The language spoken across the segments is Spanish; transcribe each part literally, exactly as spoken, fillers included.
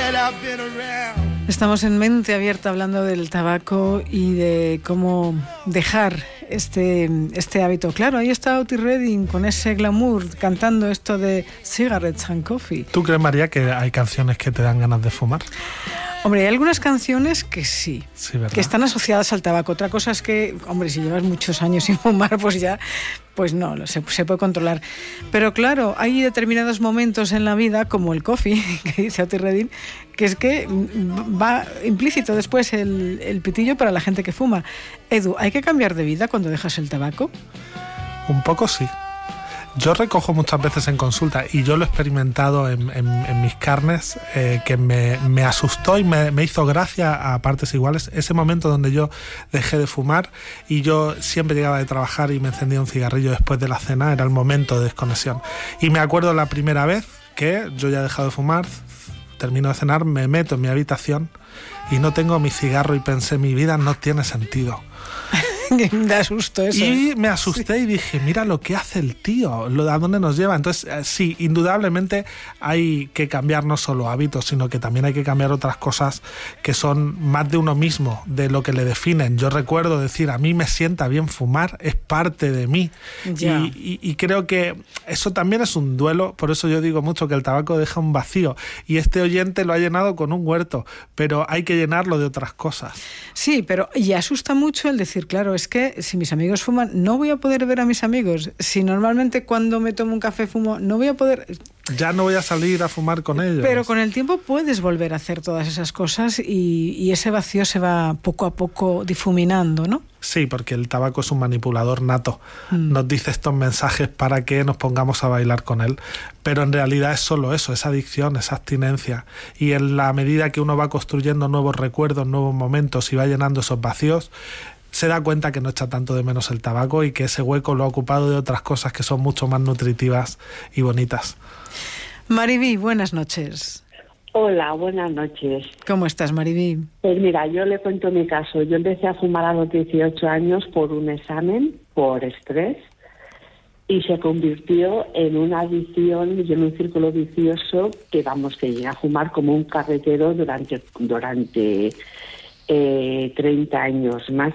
Estamos en Mente Abierta hablando del tabaco y de cómo dejar este, este hábito. Claro, ahí está Otis Redding con ese glamour cantando esto de Cigarettes and Coffee. ¿Tú crees, María, que hay canciones que te dan ganas de fumar? Hombre, hay algunas canciones que sí, sí ¿verdad? Que están asociadas al tabaco. Otra cosa es que, hombre, si llevas muchos años sin fumar, pues ya, pues no, se, se puede controlar. Pero claro, hay determinados momentos en la vida, como el coffee, que dice Otis Redding, que es que va implícito después el, el pitillo para la gente que fuma. Edu, ¿hay que cambiar de vida cuando dejas el tabaco? Un poco sí. Yo recojo muchas veces en consulta y yo lo he experimentado en, en, en mis carnes, eh, que me, me asustó y me, me hizo gracia a partes iguales. Ese momento donde yo dejé de fumar y yo siempre llegaba de trabajar y me encendía un cigarrillo después de la cena, era el momento de desconexión. Y me acuerdo la primera vez que yo ya he dejado de fumar, termino de cenar, me meto en mi habitación y no tengo mi cigarro y pensé, mi vida no tiene sentido. Me asustó eso. Y me asusté sí. Y dije, mira lo que hace el tío, lo, a dónde nos lleva. Entonces, eh, sí, indudablemente hay que cambiar no solo hábitos, sino que también hay que cambiar otras cosas que son más de uno mismo, de lo que le definen. Yo recuerdo decir, a mí me sienta bien fumar, es parte de mí. Y, y, y creo que eso también es un duelo, por eso yo digo mucho que el tabaco deja un vacío. Y este oyente lo ha llenado con un huerto, pero hay que llenarlo de otras cosas. Sí, pero y asusta mucho el decir, claro, es que si mis amigos fuman, no voy a poder ver a mis amigos. Si normalmente cuando me tomo un café fumo, no voy a poder... Ya no voy a salir a fumar con ellos. Pero con el tiempo puedes volver a hacer todas esas cosas y, y ese vacío se va poco a poco difuminando, ¿no? Sí, porque el tabaco es un manipulador nato. Mm. Nos dice estos mensajes para que nos pongamos a bailar con él. Pero en realidad es solo eso, es adicción, es abstinencia. Y en la medida que uno va construyendo nuevos recuerdos, nuevos momentos y va llenando esos vacíos, se da cuenta que no echa tanto de menos el tabaco y que ese hueco lo ha ocupado de otras cosas que son mucho más nutritivas y bonitas. Mariví, buenas noches. Hola, buenas noches. ¿Cómo estás, Mariví? Pues mira, yo le cuento mi caso. Yo empecé a fumar a los dieciocho años por un examen, por estrés, y se convirtió en una adicción y en un círculo vicioso que, vamos, que llegué a fumar como un carretero durante, durante eh, treinta años más.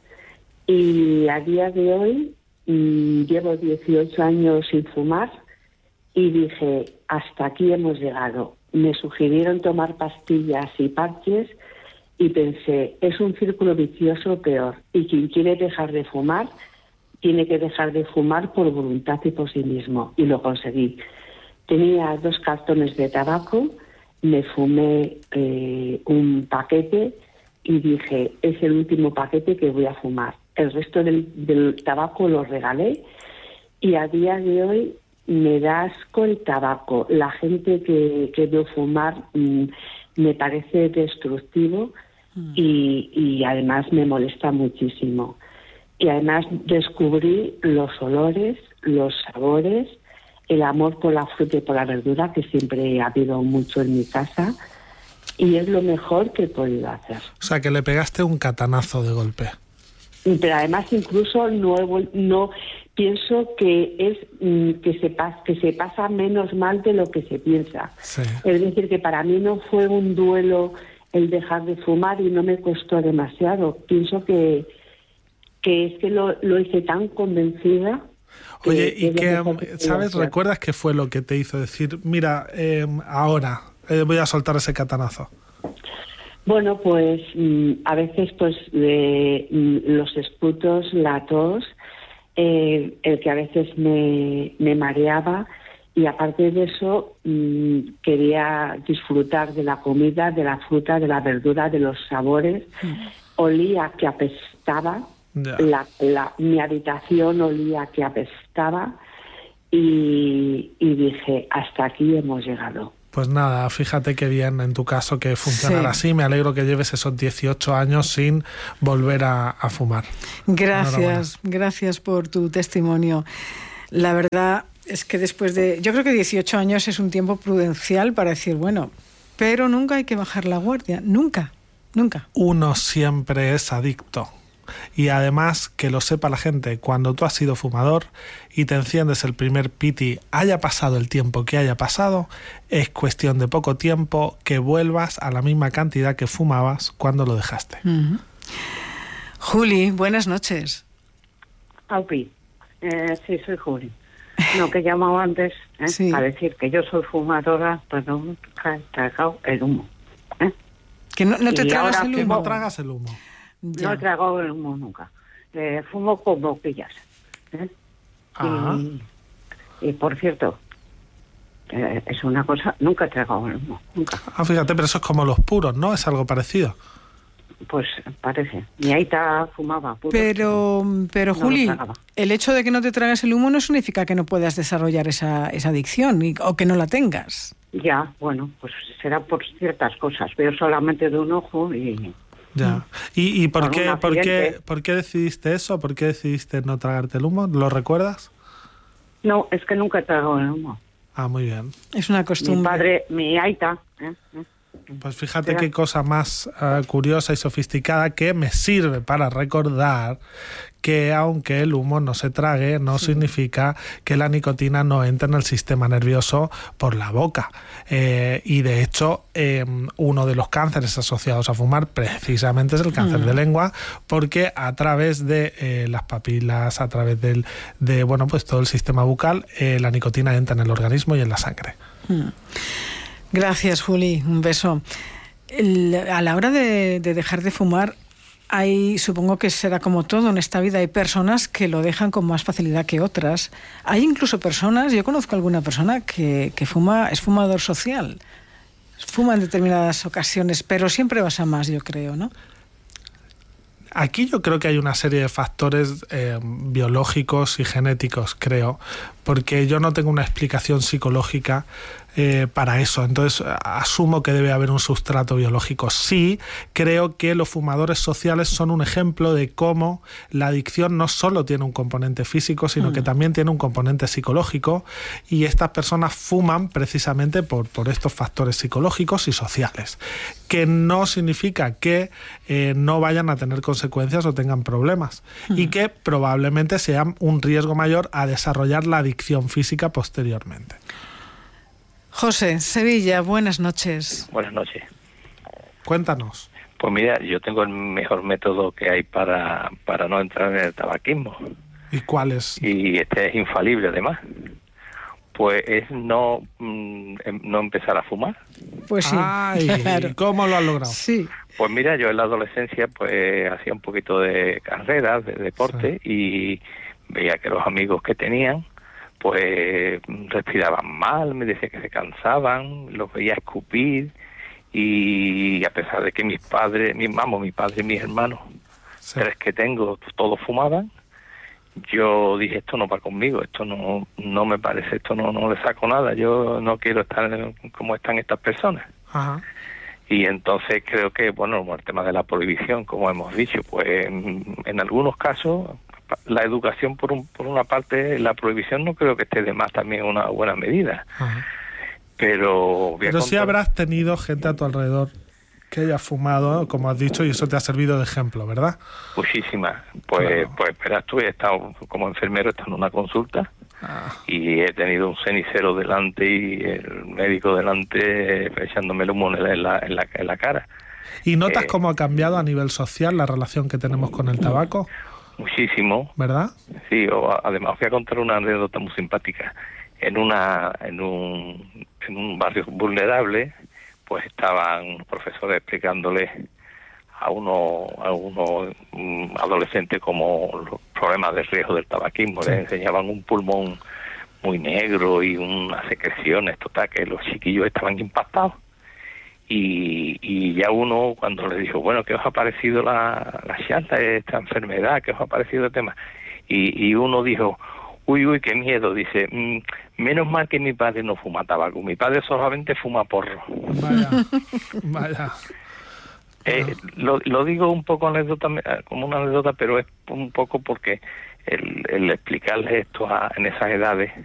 Y a día de hoy mmm, llevo dieciocho años sin fumar y dije, hasta aquí hemos llegado. Me sugirieron tomar pastillas y parches y pensé, es un círculo vicioso peor. Y quien quiere dejar de fumar, tiene que dejar de fumar por voluntad y por sí mismo. Y lo conseguí. Tenía dos cartones de tabaco, me fumé eh, un paquete y dije, es el último paquete que voy a fumar. El resto del, del tabaco lo regalé y a día de hoy me da asco el tabaco. La gente que, que veo fumar mmm, me parece destructivo mm. y, y además me molesta muchísimo. Y además descubrí los olores, los sabores, el amor por la fruta y por la verdura, que siempre ha habido mucho en mi casa, y es lo mejor que he podido hacer. O sea, que le pegaste un catanazo de golpe. Pero además incluso no, he, no pienso que es mm, que se pas, que se pasa menos mal de lo que se piensa. Sí. Es decir, que para mí no fue un duelo el dejar de fumar y no me costó demasiado. Pienso que que es que lo, lo hice tan convencida. Que, Oye, y que, que, ¿sabes? ¿Recuerdas qué fue lo que te hizo decir, mira, eh, ahora eh, voy a soltar ese catanazo? Bueno, pues mmm, a veces pues eh, los esputos, la tos, eh, el que a veces me, me mareaba y aparte de eso mmm, quería disfrutar de la comida, de la fruta, de la verdura, de los sabores. Mm. Olía que apestaba, yeah. la, la, mi habitación olía que apestaba y, y dije, hasta aquí hemos llegado. Pues nada, fíjate qué bien en tu caso que funcionara sí. así. Me alegro que lleves esos dieciocho años sin volver a, a fumar. Gracias, gracias por tu testimonio. La verdad es que después de... Yo creo que dieciocho años es un tiempo prudencial para decir, bueno, pero nunca hay que bajar la guardia. Nunca, nunca. Uno siempre es adicto. Y además, que lo sepa la gente, cuando tú has sido fumador y te enciendes el primer piti, haya pasado el tiempo que haya pasado, es cuestión de poco tiempo que vuelvas a la misma cantidad que fumabas cuando lo dejaste. Uh-huh. Juli, buenas noches. Aupi, eh, sí, soy Juli. No, que llamaba antes ¿eh? sí. a decir que yo soy fumadora, pero no he tragado el humo. ¿eh? Que no, no te tragas el humo. No tragas el humo. Ya. No he tragado el humo nunca. Eh, fumo con boquillas. ¿eh? Y, y por cierto, eh, es una cosa, nunca he tragado el humo, nunca. Ah, fíjate, pero eso es como los puros, ¿no? Es algo parecido. Pues parece. Mi aita fumaba puros. Pero, pero no Juli, el hecho de que no te tragas el humo no significa que no puedas desarrollar esa, esa adicción y, o que no la tengas. Ya, bueno, pues será por ciertas cosas. Veo solamente de un ojo y... Ya. ¿Y, y por, por, qué, por, qué, por qué decidiste eso? ¿Por qué decidiste no tragarte el humo? ¿Lo recuerdas? No, es que nunca he tragado el humo. Ah, muy bien. Es una costumbre. Mi padre, mi aita... ¿eh? ¿eh? Pues fíjate qué cosa más uh, curiosa y sofisticada, que me sirve para recordar que aunque el humo no se trague, no sí. significa que la nicotina no entre en el sistema nervioso por la boca. Eh, y de hecho, eh, uno de los cánceres asociados a fumar precisamente es el cáncer mm. de lengua, porque a través de eh, las papilas, a través del, de bueno, pues todo el sistema bucal, eh, la nicotina entra en el organismo y en la sangre. Mm. Gracias, Juli. Un beso. El, a la hora de, de dejar de fumar, hay, supongo que será como todo en esta vida, hay personas que lo dejan con más facilidad que otras. Hay incluso personas, yo conozco alguna persona que, que fuma, es fumador social. Fuma en determinadas ocasiones, pero siempre vas a más, yo creo, ¿no? Aquí yo creo que hay una serie de factores eh, biológicos y genéticos, creo, porque yo no tengo una explicación psicológica eh, para eso. Entonces asumo que debe haber un sustrato biológico. Sí, creo que los fumadores sociales son un ejemplo de cómo la adicción no solo tiene un componente físico, sino mm. que también tiene un componente psicológico, y estas personas fuman precisamente por, por estos factores psicológicos y sociales, que no significa que eh, no vayan a tener consecuencias o tengan problemas, mm. y que probablemente sean un riesgo mayor a desarrollar la adicción física posteriormente. José, Sevilla, buenas noches. Buenas noches. Cuéntanos. Pues mira, yo tengo el mejor método que hay para, para no entrar en el tabaquismo. ¿Y cuál es? Y este es infalible, además. Pues es no, mm, no empezar a fumar. Pues sí. Ay, claro. ¿Cómo lo has logrado? Sí. Pues mira, yo en la adolescencia pues hacía un poquito de carreras, de deporte, sí. y veía que los amigos que tenían pues respiraban mal, me decían que se cansaban, los veía escupir, y a pesar de que mis padres, mi mamá, mi padre y mis hermanos, sí. tres que tengo, todos fumaban, yo dije, esto no va conmigo, esto no no me parece, esto no no le saco nada, yo no quiero estar como están estas personas. Ajá. Y entonces creo que, bueno, el tema de la prohibición, como hemos dicho, pues en, en algunos casos la educación por un, por una parte, la prohibición no creo que esté de más, también una buena medida. Ajá. Pero pero sí habrás tenido gente a tu alrededor que haya fumado, como has dicho, y eso te ha servido de ejemplo, ¿verdad? Muchísimas. Pues, claro. pues espera, tú he estado como enfermero, he estado en una consulta, ah. y he tenido un cenicero delante y el médico delante echándome el humo en la, en la, en la cara. ¿Y notas eh, cómo ha cambiado a nivel social la relación que tenemos con el tabaco? Muchísimo. ¿Verdad? Sí, o, además os voy a contar una anécdota muy simpática. En una en un, en un barrio vulnerable, pues estaban profesores explicándoles a uno a uno um, adolescente como los problemas de riesgo del tabaquismo. Sí. Les enseñaban un pulmón muy negro y unas secreciones, total, que los chiquillos estaban impactados. Y, y ya uno, cuando le dijo, bueno, ¿qué os ha parecido la, la chanta de esta enfermedad? ¿Qué os ha parecido el tema? Y, y uno dijo, uy, uy, qué miedo. Dice, mmm, menos mal que mi padre no fuma tabaco, mi padre solamente fuma porro. Vaya, vaya. Eh, lo, lo digo un poco anécdota, como una anécdota, pero es un poco porque el, el explicarles esto a, en esas edades